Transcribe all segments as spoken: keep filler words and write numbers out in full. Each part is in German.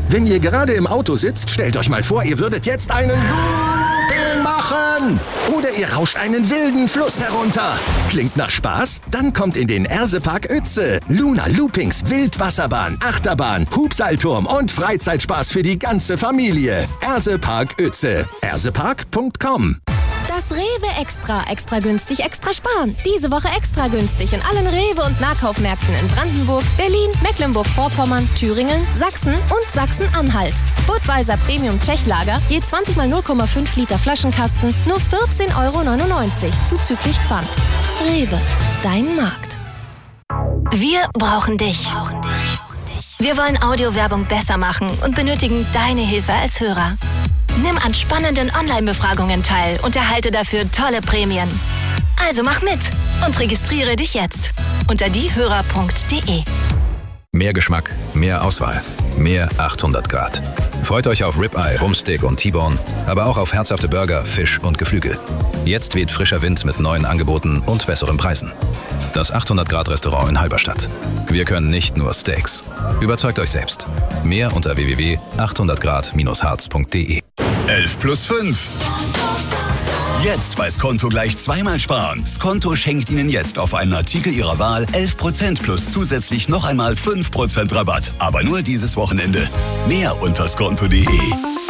Wenn ihr gerade im Auto sitzt, stellt euch mal vor, ihr würdet jetzt einen Looping machen. Oder ihr rauscht einen wilden Fluss herunter. Klingt nach Spaß? Dann kommt in den Ersepark Uetze. Luna Loopings, Wildwasserbahn, Achterbahn, Hubseilturm und Freizeitspaß für die ganze Familie. Ersepark Uetze. ersepark punkt com. Das Rewe Extra. Extra günstig, extra sparen. Diese Woche extra günstig in allen Rewe- und Nahkaufmärkten in Brandenburg, Berlin, Mecklenburg-Vorpommern, Thüringen, Sachsen und Sachsen-Anhalt. Budweiser Premium Tschechlager, je zwanzig mal null Komma fünf Liter Flaschenkasten, nur vierzehn Euro neunundneunzig, zuzüglich Pfand. Rewe, dein Markt. Wir brauchen dich. Wir wollen Audiowerbung besser machen und benötigen deine Hilfe als Hörer. Nimm an spannenden Online-Befragungen teil und erhalte dafür tolle Prämien. Also mach mit und registriere dich jetzt unter diehörer punkt de. Mehr Geschmack, mehr Auswahl, mehr achthundert Grad. Freut euch auf Ribeye, Rumpsteak und T-Bone, aber auch auf herzhafte Burger, Fisch und Geflügel. Jetzt weht frischer Wind mit neuen Angeboten und besseren Preisen. Das achthundert Grad Restaurant in Halberstadt. Wir können nicht nur Steaks. Überzeugt euch selbst. Mehr unter w w w punkt achthundert grad harz punkt de. elf plus fünf. Jetzt bei Skonto gleich zweimal sparen. Skonto schenkt Ihnen jetzt auf einen Artikel Ihrer Wahl elf Prozent plus zusätzlich noch einmal fünf Prozent Rabatt. Aber nur dieses Wochenende. Mehr unter skonto punkt de.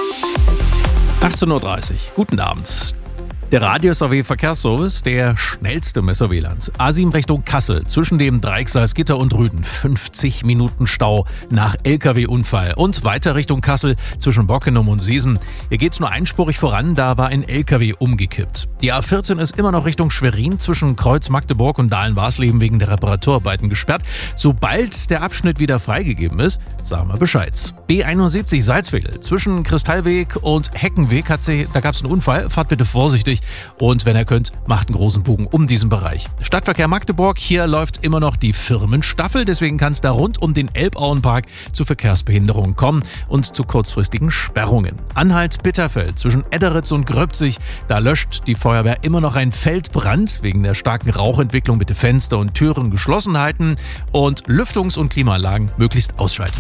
achtzehn Uhr dreißig. Guten Abend. Der Radio S A W Verkehrsservice, der schnellste im S A W-Land. A sieben Richtung Kassel, zwischen dem Dreieck Salzgitter und Rüden. fünfzig Minuten Stau nach L K W-Unfall. Und weiter Richtung Kassel, zwischen Bockenum und Seesen. Hier geht's nur einspurig voran, da war ein L K W umgekippt. Die A vierzehn ist immer noch Richtung Schwerin, zwischen Kreuz Magdeburg und Dahlen-Warsleben wegen der Reparaturarbeiten gesperrt. Sobald der Abschnitt wieder freigegeben ist, sagen wir Bescheid. B einundsiebzig Salzwedel, zwischen Kristallweg und Heckenweg, hat sie, da gab's einen Unfall. Fahrt bitte vorsichtig. Und wenn ihr könnt, macht einen großen Bogen um diesen Bereich. Stadtverkehr Magdeburg, hier läuft immer noch die Firmenstaffel, deswegen kann es da rund um den Elbauenpark zu Verkehrsbehinderungen kommen und zu kurzfristigen Sperrungen. Anhalt-Bitterfeld zwischen Edderitz und Gröbzig, da löscht die Feuerwehr immer noch einen Feldbrand. Wegen der starken Rauchentwicklung bitte Fenster und Türen geschlossen halten und Lüftungs- und Klimaanlagen möglichst ausschalten.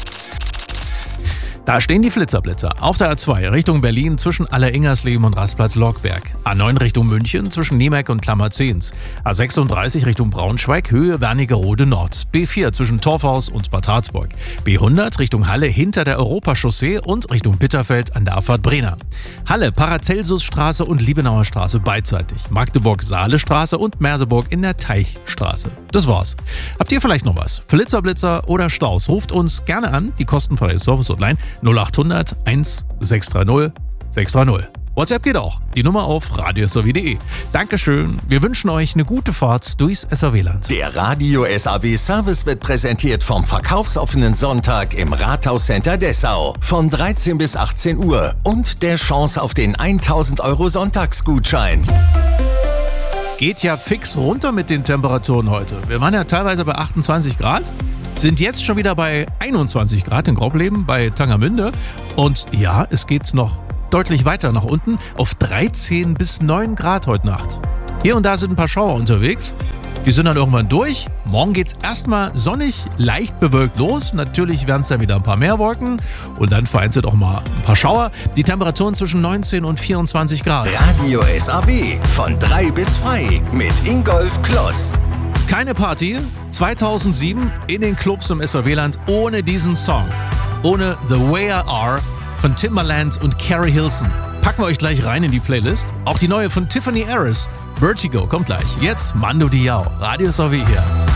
Da stehen die Flitzerblitzer. Auf der A zwei Richtung Berlin zwischen Aller-Ingersleben und Rastplatz Lockberg. A neun Richtung München zwischen Niemek und Klammerzehns. A sechsunddreißig Richtung Braunschweig, Höhe Wernigerode Nord. B vier zwischen Torfhaus und Bad Harzburg. B hundert Richtung Halle hinter der Europachaussee und Richtung Bitterfeld an der Abfahrt Brenner. Halle, Paracelsusstraße und Liebenauer Straße beidseitig. Magdeburg-Saale-Straße und Merseburg in der Teichstraße. Das war's. Habt ihr vielleicht noch was? Flitzerblitzer oder Staus? Ruft uns gerne an, die kostenfreie Service-Hotline null achthundert eins sechs drei null sechs drei null. WhatsApp geht auch. Die Nummer auf radio s a w punkt de. Dankeschön. Wir wünschen euch eine gute Fahrt durchs S A W-Land. Der Radio S A W Service wird präsentiert vom verkaufsoffenen Sonntag im Rathauscenter Dessau von dreizehn bis achtzehn Uhr und der Chance auf den tausend Euro Sonntagsgutschein. Geht ja fix runter mit den Temperaturen heute. Wir waren ja teilweise bei achtundzwanzig Grad. Sind jetzt schon wieder bei einundzwanzig Grad in Graubleben bei Tangermünde. Und ja, es geht noch deutlich weiter nach unten auf dreizehn bis neun Grad heute Nacht. Hier und da sind ein paar Schauer unterwegs. Die sind dann irgendwann durch. Morgen geht's erstmal sonnig, leicht bewölkt los. Natürlich werden es dann wieder ein paar mehr Wolken. Und dann vereinzelt auch mal ein paar Schauer. Die Temperaturen zwischen neunzehn und vierundzwanzig Grad. Radio S A W von drei bis frei mit Ingolf Kloss. Keine Party zweitausendsieben in den Clubs im S A W-Land ohne diesen Song. Ohne The Way I Are von Timbaland und Carrie Hilson. Packen wir euch gleich rein in die Playlist. Auch die neue von Tiffany Harris, Vertigo, kommt gleich. Jetzt Mando Diao, Radio S A W hier.